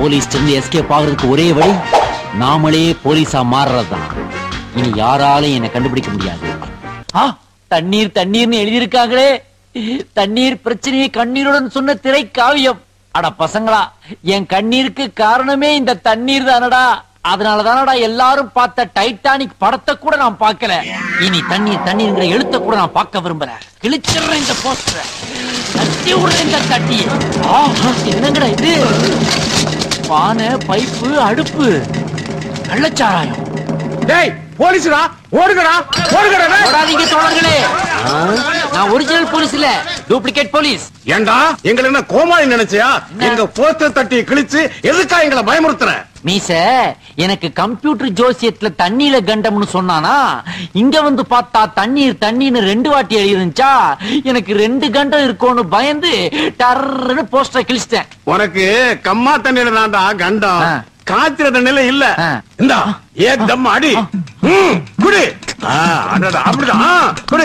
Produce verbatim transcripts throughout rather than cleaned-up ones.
Police இருந்து escape ஆகுறதுக்கு ஒரே வழி நாமளே போலீஸா மாறுறதுதான். இனி யாராலையும் என்ன கண்டுபிடிக்க முடியாது. தண்ணீர் தண்ணீர்னு எழுதியிருக்காங்களே, தண்ணீர் பிரச்சனையை கண்ணீருடன் சொன்ன திரை காவியம். அட பசங்களா, என் கண்ணீருக்கு காரணமே இந்த தண்ணீர் தானடா. அதனாலதானடா எல்லாரும் பார்த்த டைட்டானிக் படத்தை கூட நான் பார்க்கல. இனி தண்ணீர் தண்ணீர்ங்கிற எழுத்த கூட நான் பார்க்க விரும்புறேன். கிழிச்சிடுறேன் இந்த போஸ்டரை, தட்டி விடுறேன் இந்த தட்டி. என்னங்கடா இது? பானை, பைப்பு, அடுப்பு, கள்ளச்சாராயம். டேய் போலீஸ்டா, ஓடுங்கடா ஓடுங்கடா. ஓடாதீங்க தோழர்களே, நான் ஒரிஜினல் போலீஸ் இல்ல, டூப்ளிகேட் போலீஸ். ஏண்டா எங்களை என்ன கோமாளி நினைச்சியா? எங்க போஸ்டர் தட்டி கிழிச்சு எதுக்கா எங்களை பயமுறுத்துற? மீச எனக்கு கம்ப்யூட்டர் ஜோசியத்துல தண்ணியில கண்டம்னு சொன்னானா, இங்க வந்து பார்த்தா தண்ணீர் தண்ணீர்னு ரெண்டு வாட்டி எழுதிருந்துச்சா, எனக்கு ரெண்டு கண்டம் இருக்கும்னு பயந்து டர்ன்னு போஸ்டர் கிழிச்சிட்டேன். உனக்கு கம்மா தண்ணியில தான்டா கண்டம், காய்ச்சற தண்ணியில இல்ல. இந்தா ஏதம் அடி குடி. அப்படிதான் குடி.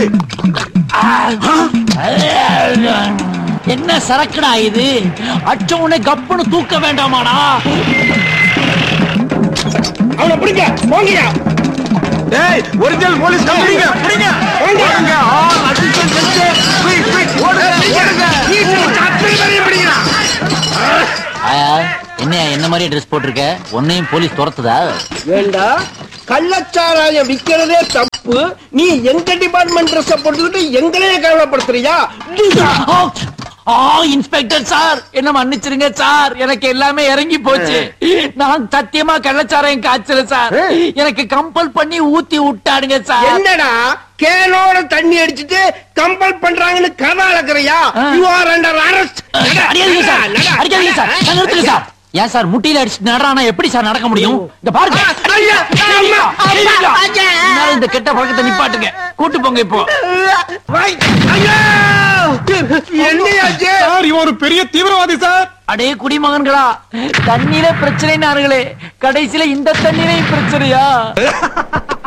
என்ன சரக்குடா இது? அச்ச உன்னை கப்புன்னு தூக்க வேண்டாமாடா? அவனை பிடிங்க போங்க. டேய் ஒரிஜினல் போலீஸ் கம்பெனிங்க பிடிங்க போங்க. ஆ அசிஸ்டன்ட் செஞ்சு குயிக் குயிக் ஓடுங்க ஓடுங்க. நீ கட்டி பிடிங்கடா. என்ன என்ன மாதிரி ட்ரெஸ் போட்டிருக்க? உன்னையும் போலீஸ் துரத்துதா? வேண்டா, கள்ளச்சாராயம் விக்கிறதே தப்பு, நீ எங்க டிபார்ட்மெண்ட் ட்ரெஸ் போட்டுக்கிட்டு எங்களையே கவலைப்படுத்துறியா? இன்ஸ்பெக்டர் சார், என்ன மன்னிச்சிருங்க சார், எனக்கு எல்லாமே இறங்கி போச்சு. நான் சத்தியமா கள்ளச்சாராயம் காய்ச்சல சார், எனக்கு கம்பல் பண்ணி ஊத்தி விட்டாடுங்க சார். என்னடா கேனோட தண்ணி அடிச்சிட்டு கம்பல் பண்றாங்கன்னு கதை அளக்குறியா? You are under arrest. அடிக்காதீங்க சார், அடிக்காதீங்க சார், நிறுத்துங்க சார். ஏன் சார் முட்டியில அடிச்சு நடறானா எப்படி சார் நடக்க முடியும்? இந்த பாருங்க, இந்த கெட்ட பழக்கத்தை நிப்பாட்டுங்க, கூட்டு போங்க இப்போ. என்னையாச்சு? ஒரு பெரிய தீவிரவாதி சார். அடே குடிமகன்களா, தண்ணீரே பிரச்சனை நார்களே, கடைசியில இந்த தண்ணீரையும் பிரச்சனையா?